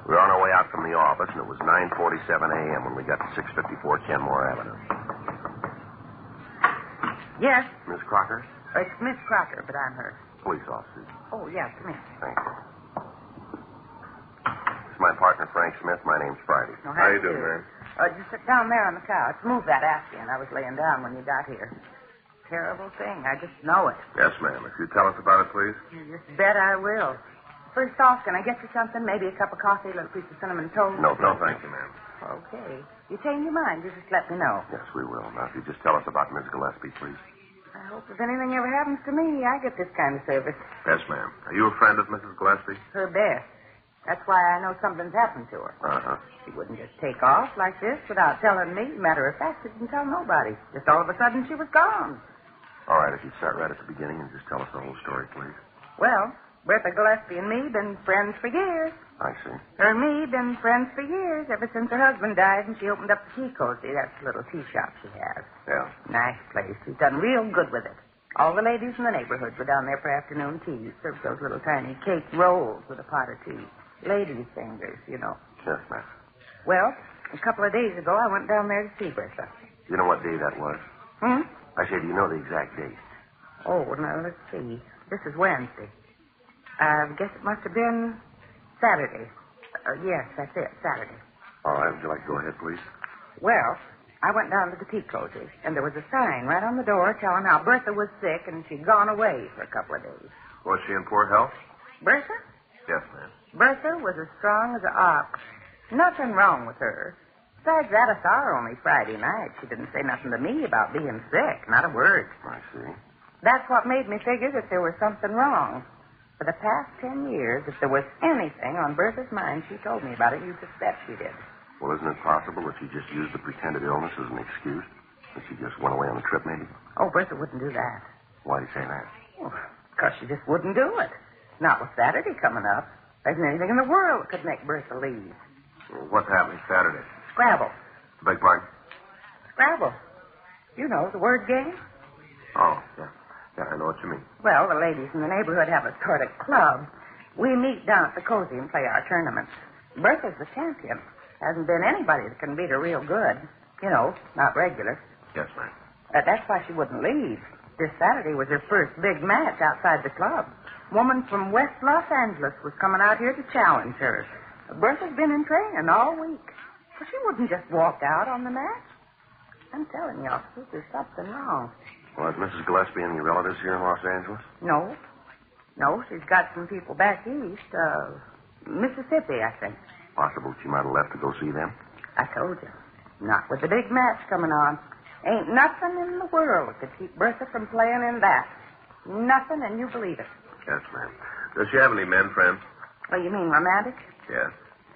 We were on our way out from the office, and it was 9:47 a.m. when we got to 654 Kenmore Avenue. Yes? Miss Crocker? It's Miss Crocker, but I'm her. Police officers. Oh, yes, come in. Thank you. This is my partner, Frank Smith. My name's Friday. Oh, How you doing, man? Just sit down there on the couch. Move that Afghan. I was laying down when you got here. Terrible thing. I just know it. Yes, ma'am. If you tell us about it, please. You just bet I will. First off, can I get you something? Maybe a cup of coffee, a little piece of cinnamon toast? No, Thank you, ma'am. Okay. You change your mind, you just let me know. Yes, we will. Now, if you just tell us about Miss Gillespie, please. I hope if anything ever happens to me, I get this kind of service. Yes, ma'am. Are you a friend of Mrs. Gillespie? Her best. That's why I know something's happened to her. Uh-huh. She wouldn't just take off like this without telling me. Matter of fact, she didn't tell nobody. Just all of a sudden, she was gone. All right, if you start right at the beginning and just tell us the whole story, please. Well, Bertha Gillespie and me been friends for years. I see. Her and me been friends for years, ever since her husband died and she opened up the Tea Cozy. That's the little tea shop she has. Yeah. Nice place. She's done real good with it. All the ladies in the neighborhood were down there for afternoon tea. Served those little tiny cake rolls with a pot of tea. Ladies' fingers, you know. Yes, ma'am. Well, a couple of days ago, I went down there to see Bertha. You know what day that was? I said, do you know the exact date? Oh, now, let's see. This is Wednesday. I guess it must have been Saturday. Yes, that's it, Saturday. All right, would you like to go ahead, please? Well, I went down to the Tea Cozy, and there was a sign right on the door telling how Bertha was sick and she'd gone away for a couple of days. Was she in poor health? Bertha? Yes, ma'am. Bertha was as strong as an ox. Nothing wrong with her. Besides that, I saw her only Friday night. She didn't say nothing to me about being sick, not a word. I see. That's what made me figure that there was something wrong. For the past 10 years, if there was anything on Bertha's mind, she told me about it. You just bet she did. Well, isn't it possible that she just used the pretended illness as an excuse? That she just went away on the trip, maybe? Oh, Bertha wouldn't do that. Why do you say that? Because she just wouldn't do it. Not with Saturday coming up. There isn't anything in the world that could make Bertha leave. Well, what's happening Saturday? Scrabble. Beg pardon? Scrabble. You know, the word game. Oh, yeah. Yeah, I know what you mean. Well, the ladies in the neighborhood have a sort of club. We meet down at the Cozy and play our tournaments. Bertha's the champion. Hasn't been anybody that can beat her real good. You know, not regular. Yes, ma'am. That's why she wouldn't leave. This Saturday was her first big match outside the club. Woman from West Los Angeles was coming out here to challenge her. Bertha's been in training all week. But she wouldn't just walk out on the match. I'm telling you, officers, there's something wrong. Well, is Mrs. Gillespie any relatives here in Los Angeles? No. No, she's got some people back east. Mississippi, I think. Possible she might have left to go see them? I told you. Not with the big match coming on. Ain't nothing in the world that could keep Bertha from playing in that. Nothing, and you believe it. Yes, ma'am. Does she have any men friends? Oh, you mean romantic? Yes.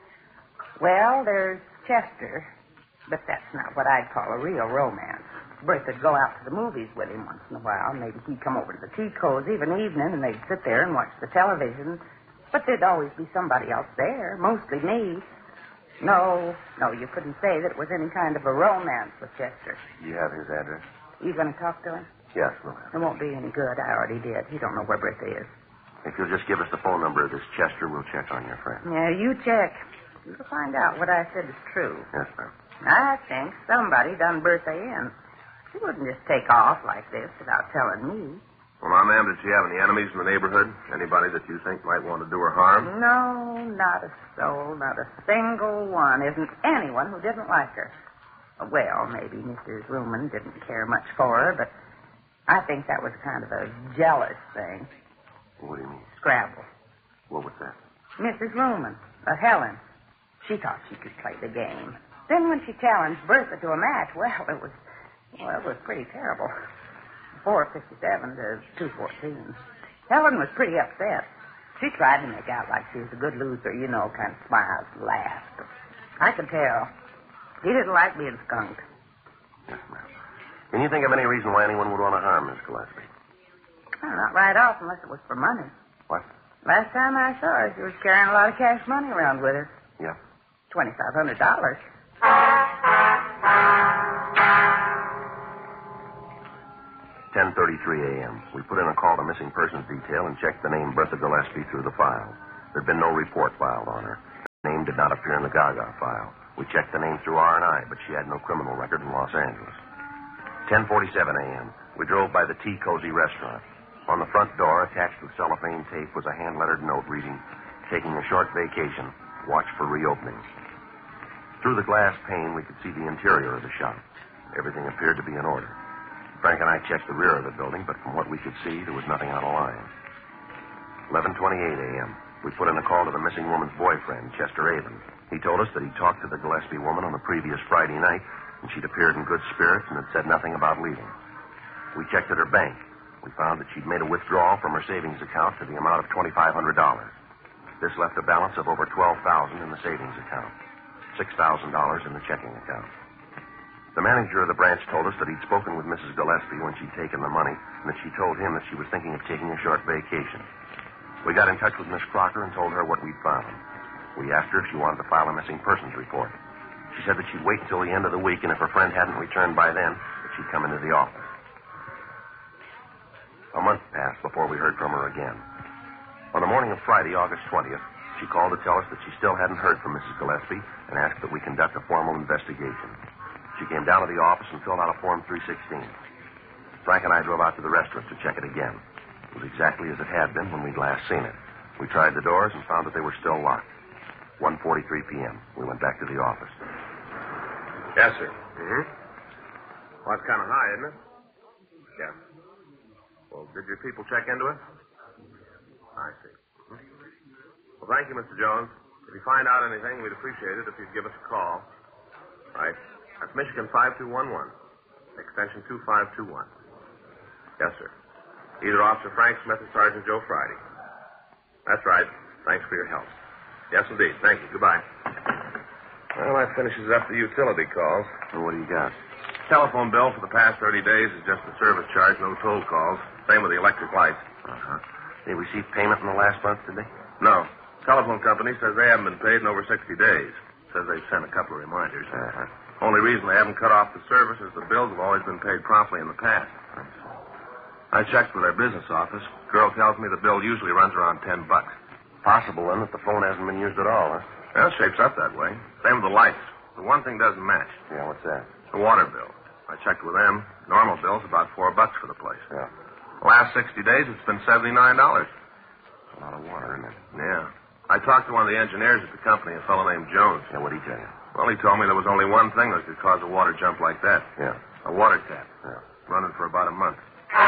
Well, there's Chester, but that's not what I'd call a real romance. Bertha'd go out to the movies with him once in a while. Maybe he'd come over to the Tea Cozy of an evening, and they'd sit there and watch the television. But there'd always be somebody else there, mostly me. No, you couldn't say that it was any kind of a romance with Chester. Do you have his address? You going to talk to him? Yes, we'll have It won't be any good. I already did. He don't know where Bertha is. If you'll just give us the phone number of this Chester, we'll check on your friend. Yeah, you check. You'll find out what I said is true. Yes, ma'am. I think somebody done Bertha in. She wouldn't just take off like this without telling me. Well, now, ma'am, did she have any enemies in the neighborhood? Anybody that you think might want to do her harm? No, not a soul, not a single one. Isn't anyone who didn't like her. Well, maybe Mrs. Ruman didn't care much for her, but I think that was kind of a jealous thing. What do you mean? Scrabble. What was that? Mrs. Ruman, Helen. She thought she could play the game. Then when she challenged Bertha to a match, it was pretty terrible. 4:57 to 2:14. Helen was pretty upset. She tried to make out like she was a good loser, you know, kind of smiled and laughed. But I could tell. He didn't like being skunked. Yes, ma'am. Can you think of any reason why anyone would want to harm Miss Gillespie? Well, not right off unless it was for money. What? Last time I saw her, she was carrying a lot of cash money around with her. Yeah. $2,500. 10:33 a.m. We put in a call to missing persons detail and checked the name Bertha Gillespie through the file. There'd been no report filed on her. Her name did did not appear in the Gaga file. We checked the name through R&I, but she had no criminal record in Los Angeles. 10:47 a.m. We drove by the Tea Cozy restaurant. On the front door, attached with cellophane tape, was a hand-lettered note reading, "Taking a short vacation. Watch for reopening." Through the glass pane, we could see the interior of the shop. Everything appeared to be in order. Frank and I checked the rear of the building, but from what we could see, there was nothing out of line. 11:28 a.m. We put in a call to the missing woman's boyfriend, Chester Avon. He told us that he'd talked to the Gillespie woman on the previous Friday night, and she'd appeared in good spirits and had said nothing about leaving. We checked at her bank. We found that she'd made a withdrawal from her savings account to the amount of $2,500. This left a balance of over $12,000 in the savings account, $6,000 in the checking account. The manager of the branch told us that he'd spoken with Mrs. Gillespie when she'd taken the money, and that she told him that she was thinking of taking a short vacation. We got in touch with Miss Crocker and told her what we'd found. We asked her if she wanted to file a missing persons report. She said that she'd wait until the end of the week, and if her friend hadn't returned by then, that she'd come into the office. A month passed before we heard from her again. On the morning of Friday, August 20th, she called to tell us that she still hadn't heard from Mrs. Gillespie and asked that we conduct a formal investigation. She came down to the office and filled out a Form 316. Frank and I drove out to the restaurant to check it again. It was exactly as it had been when we'd last seen it. We tried the doors and found that they were still locked. 1:43 p.m. We went back to the office. Yes, sir. Mm-hmm. Well, it's kind of high, isn't it? Yeah. Well, did your people check into it? I see. Mm-hmm. Well, thank you, Mr. Jones. If you find out anything, we'd appreciate it if you'd give us a call. Right. That's Michigan 5211, extension 2521. Yes, sir. Either Officer Frank Smith or Sergeant Joe Friday. That's right. Thanks for your help. Yes, indeed. Thank you. Goodbye. Well, that finishes up the utility calls. So what do you got? Telephone bill for the past 30 days is just the service charge, no toll calls. Same with the electric lights. Uh-huh. They received payment in the last month, did they? No. Telephone company says they haven't been paid in over 60 days. Says they've sent a couple of reminders. Uh-huh. Only reason they haven't cut off the service is the bills have always been paid promptly in the past. I checked with their business office. Girl tells me the bill usually runs around $10. Possible, then, that the phone hasn't been used at all, huh? Well, it shapes up that way. Same with the lights. The one thing doesn't match. Yeah, what's that? The water bill. I checked with them. Normal bill's about $4 for the place. Yeah. The last 60 days, it's been $79. A lot of water, isn't it? Yeah. I talked to one of the engineers at the company, a fellow named Jones. Yeah, what'd he tell you? Well, he told me there was only one thing that could cause a water jump like that. Yeah. A water tap. Yeah. Running for about a month.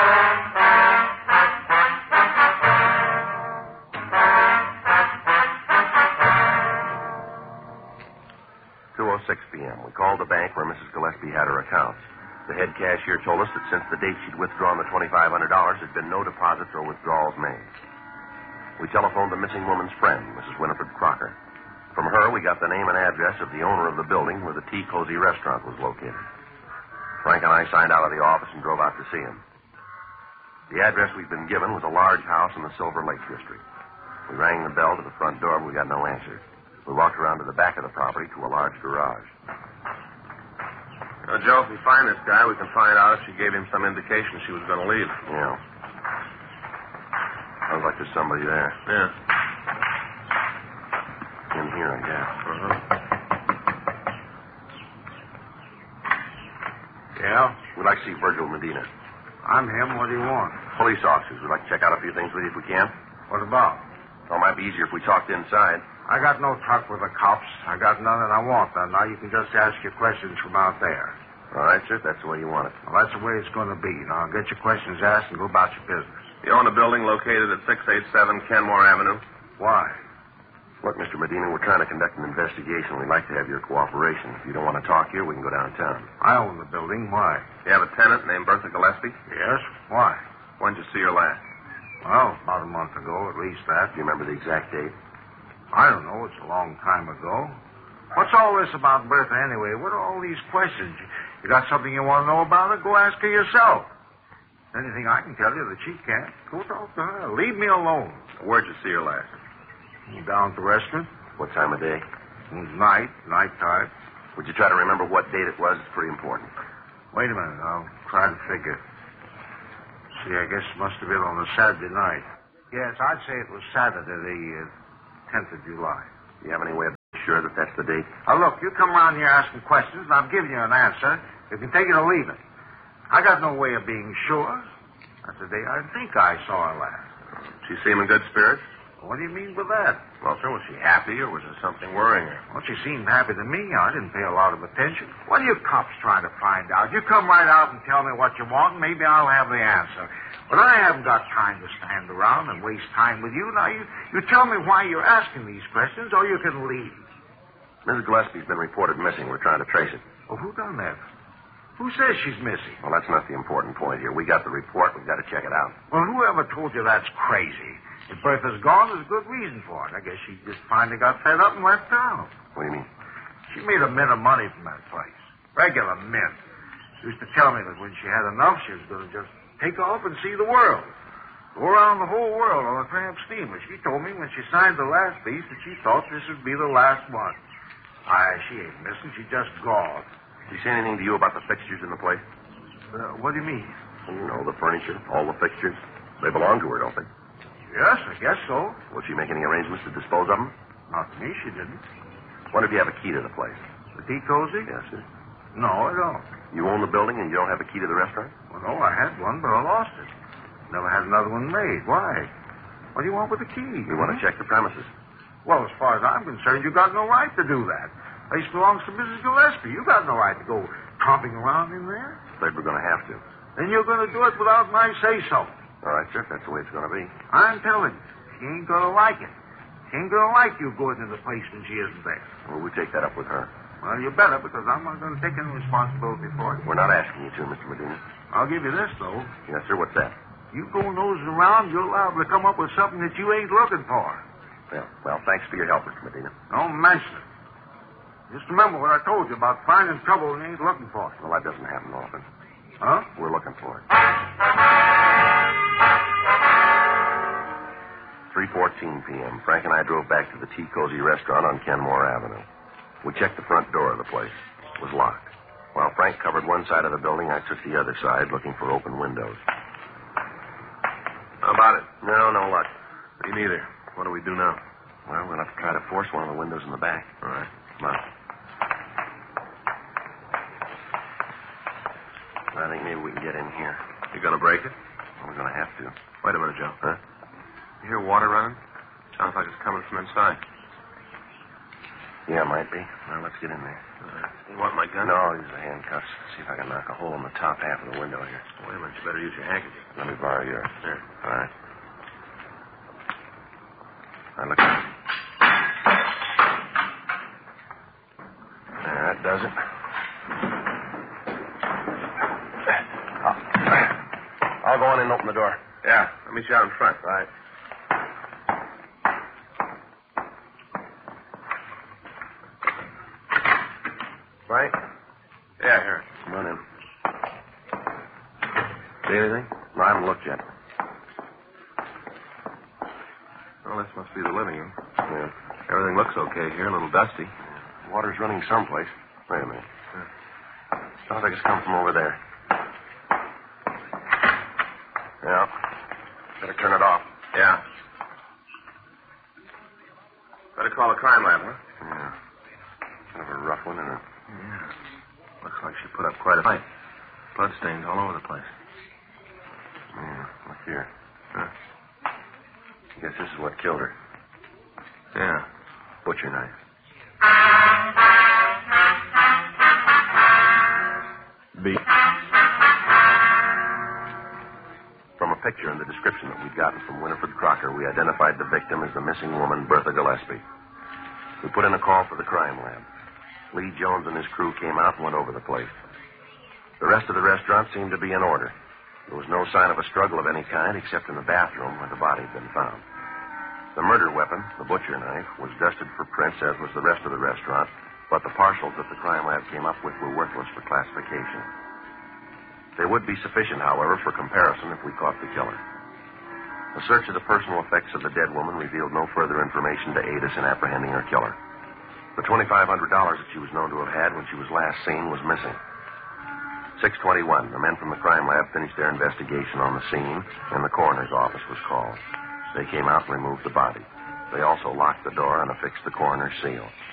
2:06 p.m. We called the bank where Mrs. Gillespie had her accounts. The head cashier told us that since the date she'd withdrawn the $2,500, there'd been no deposits or withdrawals made. We telephoned the missing woman's friend, Mrs. Winifred Crocker. From her, we got the name and address of the owner of the building where the Tea Cozy restaurant was located. Frank and I signed out of the office and drove out to see him. The address we'd been given was a large house in the Silver Lake district. We rang the bell to the front door, but we got no answer. We walked around to the back of the property to a large garage. Joe, if we find this guy, we can find out if she gave him some indication she was going to leave. Yeah. Sounds like there's somebody there. Yeah. In here, I guess. Uh-huh. Yeah? We'd like to see Virgil Medina. I'm him. What do you want? Police officers. We'd like to check out a few things with you if we can. What about? Well, it might be easier if we talked inside. I got no talk with the cops. I got none and I want none. Now you can just ask your questions from out there. All right, sir. That's the way you want it. Well, that's the way it's going to be. Now get your questions asked and go about your business. You own a building located at 687 Kenmore Avenue? Why? Look, Mr. Medina, we're trying to conduct an investigation. We'd like to have your cooperation. If you don't want to talk here, we can go downtown. I own the building. Why? You have a tenant named Bertha Gillespie? Yes? Why? When'd you see her last? Well, about a month ago, at least that. Do you remember the exact date? I don't know. It's a long time ago. What's all this about Bertha anyway? What are all these questions? You got something you want to know about her? Go ask her yourself. Anything I can tell you that she can't, go talk to her. Leave me alone. Where'd you see her last? Down at the restaurant. What time of day? It was nighttime. Would you try to remember what date it was? It's pretty important. Wait a minute. I'll try to figure. See, I guess it must have been on a Saturday night. Yes, I'd say it was Saturday, the 10th of July. Do you have any way of sure that that's the date? Now, look, you come around here asking questions, and I've given you an answer. You can take it or leave it. I got no way of being sure. That's the day I think I saw her last. She seem in good spirits? What do you mean by that? Well, sir, was she happy or was there something worrying her? Well, she seemed happy to me. I didn't pay a lot of attention. What are you cops trying to find out? You come right out and tell me what you want, and maybe I'll have the answer. But I haven't got time to stand around and waste time with you. Now, you tell me why you're asking these questions, or you can leave. Mrs. Gillespie's been reported missing. We're trying to trace it. Well, who done that? Who says she's missing? Well, that's not the important point here. We got the report. We've got to check it out. Well, whoever told you that's crazy? If Bertha's gone, there's a good reason for it. I guess she just finally got fed up and left town. What do you mean? She made a mint of money from that place. Regular mint. She used to tell me that when she had enough, she was going to just take off and see the world. Go around the whole world on a tramp steamer. She told me when she signed the last piece that she thought this would be the last one. She ain't missing. She just gone. Did she say anything to you about the fixtures in the place? What do you mean? You know, the furniture, all the fixtures. They belong to her, don't they? Yes, I guess so. Will she make any arrangements to dispose of them? Not to me, she didn't. Wonder if you have a key to the place. The tea cozy? Yes, sir. No, I don't. You own the building and you don't have a key to the restaurant? Well, no, I had one, but I lost it. Never had another one made. Why? What do you want with the key? We want to check the premises. Well, as far as I'm concerned, you got no right to do that. The place belongs to Mrs. Gillespie. You got no right to go tromping around in there. Afraid we're going to have to. Then you're going to do it without my say-so. All right, sir, if that's the way it's going to be. I'm telling you, she ain't going to like it. She ain't going to like you going into the place when she isn't there. Well, we take that up with her. Well, you better, because I'm not going to take any responsibility for it. We're not asking you to, Mr. Medina. I'll give you this, though. Yes, sir, what's that? You go nosing around, you're liable to come up with something that you ain't looking for. Well, thanks for your help, Mr. Medina. Don't mention it. Just remember what I told you about finding trouble when you ain't looking for it. Well, that doesn't happen often. Huh? We're looking for it. 3:14 p.m. Frank and I drove back to the Tea Cozy restaurant on Kenmore Avenue. We checked the front door of the place. It was locked. While Frank covered one side of the building, I took the other side, looking for open windows. How about it? No luck. Me neither. What do we do now? Well, we'll have to try to force one of the windows in the back. All right. Come on. I think maybe we can get in here. You gonna break it? We're going to have to. Wait a minute, Joe. Huh? You hear water running? Sounds like it's coming from inside. Yeah, might be. Well, let's get in there. You want my gun? No, I'll use the handcuffs. See if I can knock a hole in the top half of the window here. Wait a minute. You better use your handkerchief. Let me borrow yours. Here. All right. Now, look. There, that does it. I'll go in and open the door. Yeah. Let me see out in front. Right. Frank? Yeah, here. Come on in. See anything? No, I haven't looked yet. Well, this must be the living room. Yeah. Everything looks okay here. A little dusty. Water's running someplace. Wait a minute. Sounds like it's come from over there. Yeah. Better turn it off. Yeah. Better call the crime lab, huh? Yeah. Kind of a rough one, isn't it? Yeah. Looks like she put up quite a fight. Bloodstains all over the place. Yeah. Look here. Huh? I guess this is what killed her. Yeah. Butcher knife. B. From a picture and the description that we'd gotten from Winifred Crocker, we identified the victim as the missing woman, Bertha Gillespie. We put in a call for the crime lab. Lee Jones and his crew came out and went over the place. The rest of the restaurant seemed to be in order. There was no sign of a struggle of any kind except in the bathroom where the body had been found. The murder weapon, the butcher knife, was dusted for prints, as was the rest of the restaurant, but the partials that the crime lab came up with were worthless for classification. They would be sufficient, however, for comparison if we caught the killer. A search of the personal effects of the dead woman revealed no further information to aid us in apprehending her killer. The $2,500 that she was known to have had when she was last seen was missing. 6:21, the men from the crime lab finished their investigation on the scene, and the coroner's office was called. They came out and removed the body. They also locked the door and affixed the coroner's seal.